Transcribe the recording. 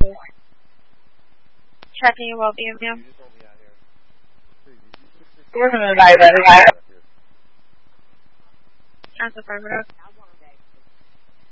Checking about BMU. We're going to identify. That's affirmative.